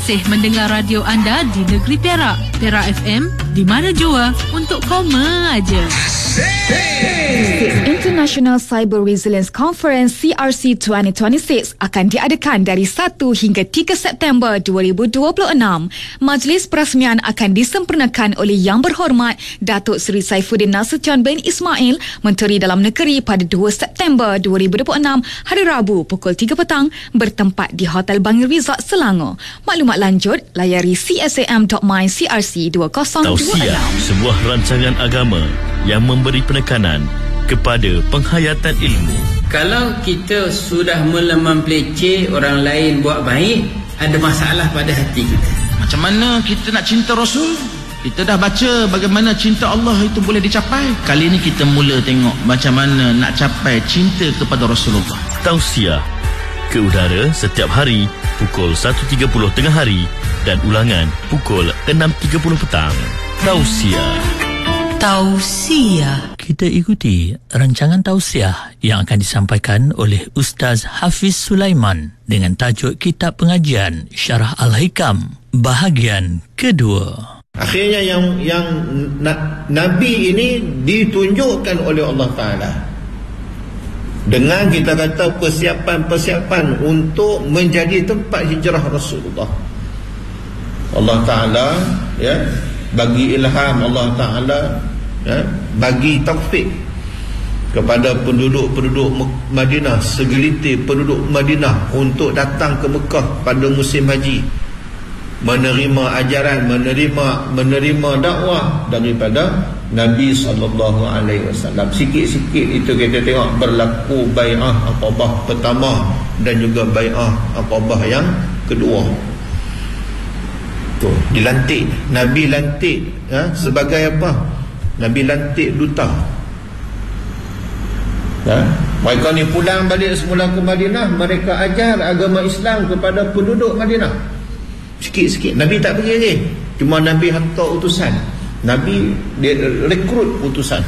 kasih mendengar radio anda di negeri Perak. Perak FM, di mana jua untuk koma aja. International Cyber Resilience Conference CRC 2026 akan diadakan dari 1 hingga 3 September 2026. Majlis perasmian akan disempurnakan oleh Yang Berhormat Datuk Seri Saifuddin Nasution bin Ismail, Menteri Dalam Negeri, pada 2 September 2026 hari Rabu pukul 3 petang bertempat di Hotel Bangir Resort Selangor. Maklumat lanjut layari csam.my/crc2026. Tausiah, sebuah rancangan agama yang memberi penekanan kepada penghayatan ilmu. Kalau kita sudah mula mempeleceh orang lain buat baik, ada masalah pada hati kita. Macam mana kita nak cinta Rasul? Kita dah baca bagaimana cinta Allah itu boleh dicapai. Kali ini kita mula tengok macam mana nak capai cinta kepada Rasulullah. Tausiah ke udara setiap hari pukul 1.30 tengah hari dan ulangan pukul 6.30 petang. Tausiah. Kita ikuti rancangan tausiah yang akan disampaikan oleh Ustaz Hafiz Sulaiman dengan tajuk Kitab Pengajian Syarah Al-Hikam bahagian kedua. Akhirnya yang Nabi ini ditunjukkan oleh Allah Ta'ala dengan kita kata persiapan untuk menjadi tempat hijrah Rasulullah. Allah Ta'ala bagi ilham, Allah Ta'ala bagi taufik kepada penduduk Madinah, segelintir penduduk Madinah untuk datang ke Mekah pada musim haji, menerima ajaran, menerima dakwah daripada Nabi SAW. Sikit-sikit itu kita tengok berlaku bai'ah Aqabah pertama dan juga bai'ah Aqabah yang kedua. Dilantik, Nabi lantik sebagai apa? Nabi lantik duta. Mereka ni pulang balik semula ke Madinah, mereka ajar agama Islam kepada penduduk Madinah. Sikit-sikit, Nabi tak pergi lagi, cuma Nabi hantar utusan. Nabi dia rekrut utusan.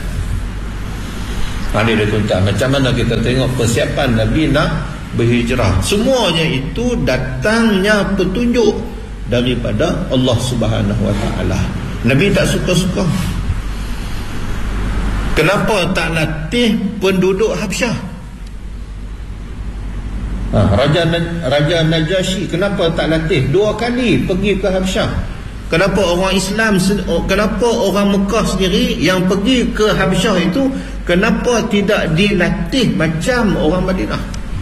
Dia tuan, macam mana kita tengok persiapan Nabi nak berhijrah. Semuanya itu datangnya petunjuk daripada Allah Subhanahu Wa Taala. Nabi tak suka-suka. Kenapa tak latih penduduk Habsyah? Raja Najasyi kenapa tak latih? 2 kali pergi ke Habsyah. Kenapa orang Islam, kenapa orang Mekah sendiri yang pergi ke Habsyah itu, kenapa tidak dilatih macam orang Madinah?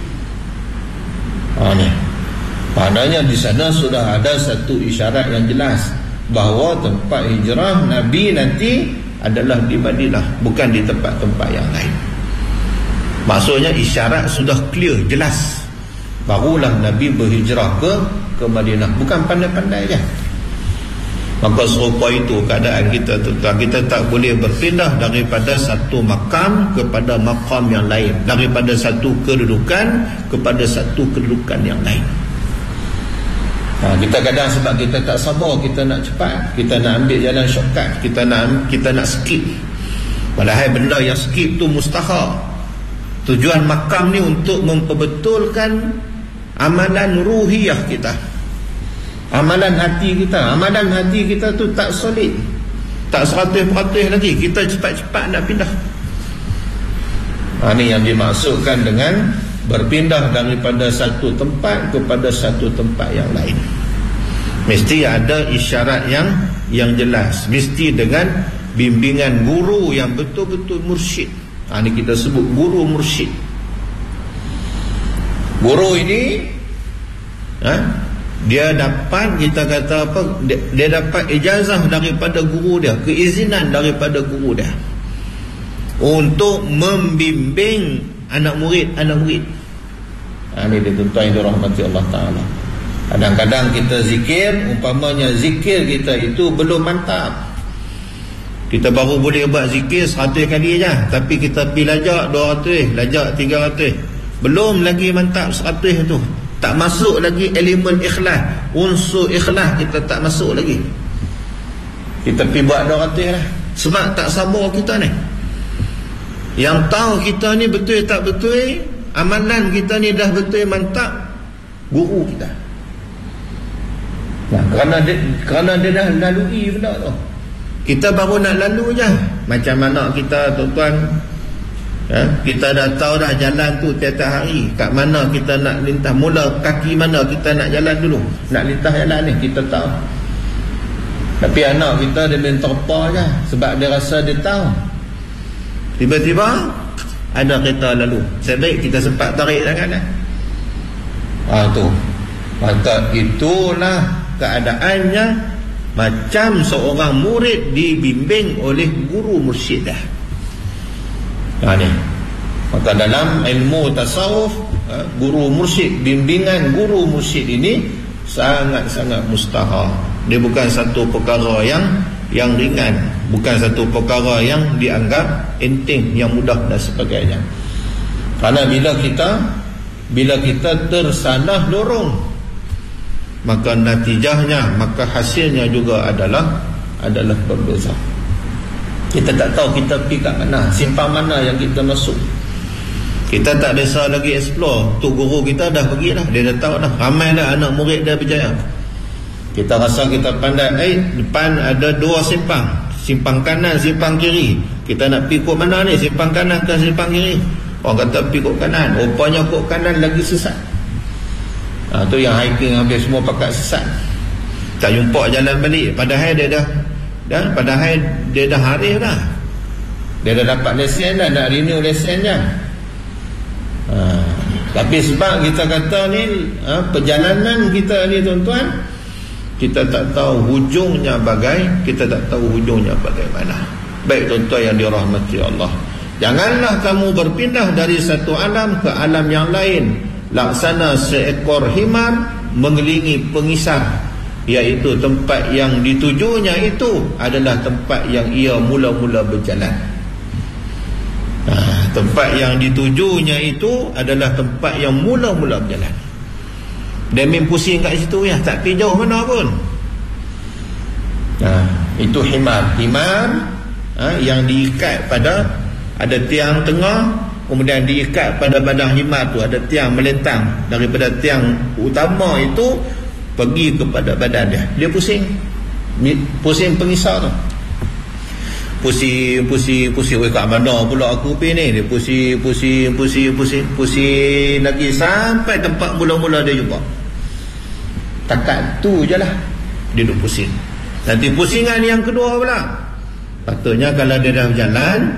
Ni maknanya di sana sudah ada satu isyarat yang jelas bahawa tempat hijrah Nabi nanti adalah di Madinah, bukan di tempat-tempat yang lain. Maksudnya isyarat sudah clear, jelas. Barulah Nabi berhijrah ke Madinah, bukan pandai-pandai je. Maka serupa itu keadaan kita, tuan. Kita tak boleh berpindah daripada satu makam kepada makam yang lain, daripada satu kedudukan kepada satu kedudukan yang lain. Kita kadang sebab kita tak sabar, kita nak cepat, kita nak ambil jalan shortcut, kita nak skip. Padahal benda yang skip tu mustahil. Tujuan makam ni untuk memperbetulkan amalan ruhiyah kita, amalan hati kita. Amalan hati kita tu tak solid, tak 100% lagi. Kita cepat-cepat nak pindah. Ini yang dimaksudkan dengan berpindah daripada satu tempat kepada satu tempat yang lain. Mesti ada isyarat yang jelas, mesti dengan bimbingan guru yang betul-betul mursyid. Ini kita sebut guru mursyid. Guru ini dia dapat, kita kata apa, dia dapat ijazah daripada guru dia, keizinan daripada guru dia untuk membimbing anak murid. Ini dia tuan-tuan yang dirahmati Allah Ta'ala. Kadang-kadang kita zikir, umpamanya zikir kita itu belum mantap. Kita baru boleh buat zikir 100 kali je, tapi kita pergi lajak 200, lajak 300, belum lagi mantap 100 tu. Tak masuk lagi elemen ikhlas, unsur ikhlas kita tak masuk lagi. Kita pergi buat 200 lah, sebab tak sabar kita ni. Yang tahu kita ni betul tak betul, amalan kita ni dah betul mantap, guru kita. Nah, kerana dia dah lalui benda tu. Kita baru nak lalu je. Macam mana kita tuan-tuan, kita dah tahu dah jalan tu tiap-tiap hari. Kat mana kita nak lintas, mula kaki mana kita nak jalan dulu, nak lintas jalan ni kita tahu. Tapi anak kita dia main terpa je sebab dia rasa dia tahu. Tiba-tiba ada kereta lalu, sebaik kita sempat tarik tangan dah. Tu maka itulah keadaannya macam seorang murid dibimbing oleh guru mursyid dah. Ni maka dalam ilmu tasawuf, guru mursyid, bimbingan guru mursyid ini sangat-sangat mustahil. Dia bukan satu perkara yang ringan, bukan satu perkara yang dianggap enteng, yang mudah dan sebagainya. Kerana bila kita tersalah lorong, maka natijahnya, maka hasilnya juga adalah berbeza. Kita tak tahu kita pergi kat mana, simpang mana yang kita masuk. Kita tak desa lagi explore. Tu guru kita dah pergi dah, dia dah tahu dah. Ramai dah anak murid dia berjaya. Kita rasa kita pandai. Depan ada 2 simpang, simpang kanan, simpang kiri. Kita nak pergi kot mana ni, simpang kanan ke simpang kiri? Orang kata pergi kot kanan, rupanya kot kanan lagi sesat. Tu yang hiking habis semua pakat sesat, tak jumpa jalan balik. Padahal dia dah harif dah, dia dah dapat lesen dah, nak renew lesen dah. Tapi sebab kita kata ni perjalanan kita ni tuan-tuan, kita tak tahu hujungnya kita tak tahu hujungnya bagaimana. Baik tuan-tuan yang dirahmati Allah, janganlah kamu berpindah dari satu alam ke alam yang lain laksana seekor himar mengelilingi pengisar, iaitu tempat yang ditujunya itu adalah tempat yang ia mula-mula berjalan. Tempat yang ditujunya itu adalah tempat yang mula-mula berjalan. Dia main pusing kat situ ya, tak pergi jauh mana pun. Itu himar yang diikat pada, ada tiang tengah, kemudian diikat pada badan himar tu ada tiang melentang daripada tiang utama itu pergi kepada badan dia. Dia pusing pengisar tu. Pusing kat mana pula aku pergi ni. Dia pusing lagi sampai tempat mula-mula dia jumpa. Takat tu je lah dia duduk pusing. Nanti pusingan yang kedua pula, patutnya kalau dia dah berjalan,